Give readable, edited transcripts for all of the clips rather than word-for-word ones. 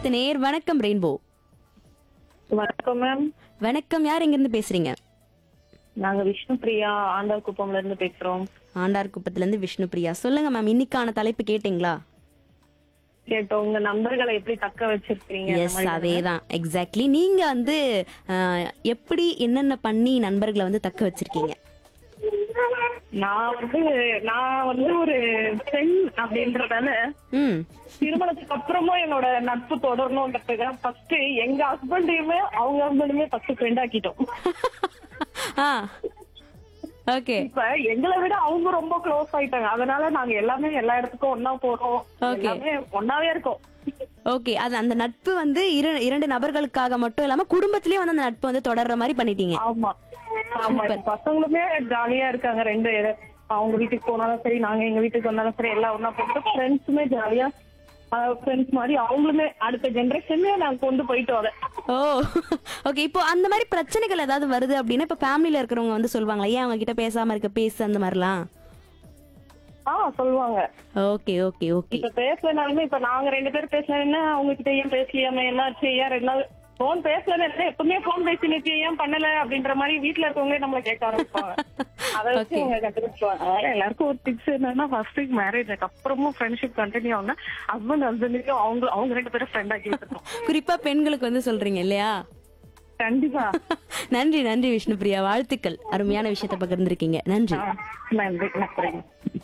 அடுத்த நேர் வணக்கம் ரெயின்போ. வணக்கம் மேம். வணக்கம், யார் எங்க இருந்து பேசுறீங்க? நாங்க விஷ்ணு பிரியா ஆண்டார்குப்பம்ல இருந்து பேசுறோம். ஆண்டார்குப்பத்துல இருந்து விஷ்ணு பிரியா. சொல்லுங்க மேம், இன்னைக்கான தலைப்பு கேட்டீங்களா? கேட்டோம், உங்க நண்பர்களை எப்படி தக்க வச்சிருக்கீங்க? எஸ், அதேதான் எக்ஸாக்ட்லி. நீங்க வந்து எப்படி என்னென்ன பண்ணி நண்பர்களை வந்து தக்க வச்சிருக்கீங்க? நான் வந்து ஒரு பெண் அப்படின்றதால ம் திருமணத்துக்கு அப்புறமும் என்னோட நட்பு தொடரணும்ன்றதுக்கு ஃபர்ஸ்ட் எங்க ஹஸ்பண்டையுமே அவங்க ஹஸ்பண்டுமே ஃபர்ஸ்ட் ஃப்ரெண்ட் ஆக்கிட்டோம். ஆ ஓகே. இப்ப எங்களை விட அவங்க ரொம்ப க்ளோஸ் ஆயிட்டாங்க. அதனால நாங்க எல்லாமே எல்லா இடத்துக்கும் ஒன்னா போறோம், எல்லாமே ஒன்னாவே இருக்கோம். ஓகே, அது அந்த நட்பு வந்து இரண்டு நபர்களுக்காக மட்டும் இல்லாம குடும்பத்திலேயே வந்து அந்த நட்பு வந்து தொடர்ற மாதிரி பண்ணிட்டீங்க. ஆமா ஆமா, பசங்களுமே ஜாலியா இருக்காங்க. ரெண்டு அவங்க வீட்டுக்கு போனாலும் சரி, நாங்க எங்க வீட்டுக்கு வந்தாலும் சரி, எல்லாம் ஒன்னா போட்டு ஃப்ரெண்ட்ஸுமே ஜாலியா ஃப்ரெண்ட்ஸ் மாதிரி அவங்களுமே அடுத்த ஜெனரேஷன்லயே நாங்க கொண்டு போயிட்டு வரேன். ஓ ஓகே. இப்போ அந்த மாதிரி பிரச்சனைகள் ஏதாவது வருது அப்படின்னா இப்ப ஃபேமிலில இருக்கிறவங்க வந்து சொல்லுவாங்களா, ஏன் அவங்க கிட்ட பேசாம இருக்க, பேசு, அந்த மாதிரிலாம்? சொல்லுவாங்க. Okay okay okay. இப்ப பேசலனாலுமே இப்ப நாங்க ரெண்டு பேரும் பேசலன்னா அவங்க கிட்ட ஏன் பேசலையாம என்னாச்சு, ஏன் ரெண்டு நாள் போன் பேசல, எப்பவுமே போன் பேசினுச்சு, ஏன் பண்ணல அப்படின்ற மாதிரி வீட்டுல இருக்கவங்களே நம்மள கேட்க ஆரம்பிப்பாங்க. அதை வச்சு அவங்க கண்டுபிடிச்சுவாங்க. எல்லாருக்கும் ஒரு டிப்ஸ் என்னன்னா, ஃபர்ஸ்ட் மேரேஜ்க்கு அப்புறமும் ஃப்ரெண்ட்ஷிப் கண்டினியூ ஆகுனா ஹஸ்பண்ட்லயும் அவங்க ரெண்டு பேரும் ஃப்ரெண்ட் ஆக்கி வச்சிருக்கோம். குறிப்பா பெண்களுக்கு வந்து சொல்றீங்க இல்லையா? கண்டிப்பா. நன்றி நன்றி விஷ்ணு பிரியா, வாழ்த்துக்கள். அருமையான விஷயத்தை பகிர்ந்திருக்கீங்க. நன்றி நன்றி.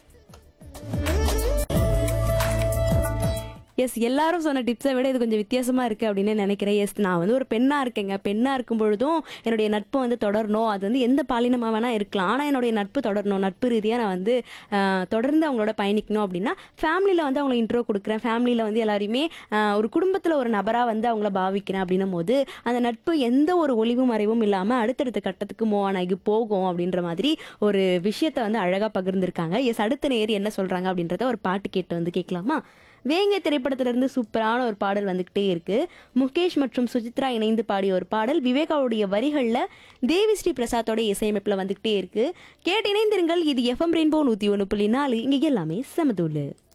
எஸ், எல்லாரும் சொன்ன டிப்ஸை விட இது கொஞ்சம் வித்தியாசமா இருக்கு அப்படின்னு நினைக்கிறேன். எஸ், நான் வந்து ஒரு பெண்ணா இருக்கேங்க. பெண்ணா இருக்கும் பொழுதும் என்னுடைய நட்பு வந்து தொடரணும். அது வந்து எந்த பாலினமா வேணா இருக்கலாம், ஆனா என்னுடைய நட்பு தொடரணும். நட்பு ரீதியா நான் வந்து தொடர்ந்து அவங்களோட பயணிக்கணும் அப்படின்னா ஃபேமிலியில வந்து அவங்களை இன்ட்ரோ கொடுக்குறேன். ஃபேமிலியில வந்து எல்லாரையுமே ஒரு குடும்பத்துல ஒரு நபரா வந்து அவங்கள பாவிக்கிறேன் அப்படின்னும் போது அந்த நட்பு எந்த ஒரு ஒளிவு மறைவும் இல்லாம அடுத்தடுத்த கட்டத்துக்கு மூவ் ஆகி போகும் அப்படின்ற மாதிரி ஒரு விஷயத்த வந்து அழகா பகிர்ந்திருக்காங்க. எஸ், அடுத்த நேர் என்ன சொல்றாங்க அப்படின்றத ஒரு பாட்டு கேட்டு வந்து கேட்கலாமா? வேங்கை திரைப்படத்திலிருந்து சூப்பரான ஒரு பாடல் வந்துகிட்டே இருக்கு. முகேஷ் மற்றும் சுசித்ரா இணைந்து பாடிய ஒரு பாடல், விவேகாவுடைய வரிகள்ல தேவி ஸ்ரீ பிரசாத்தோட இசையமைப்புல வந்துகிட்டே இருக்கு. கேட்டு இணைந்திருங்கள். இது FM ரெயின்போ 101.4. இங்க எல்லாமே சமதூளு.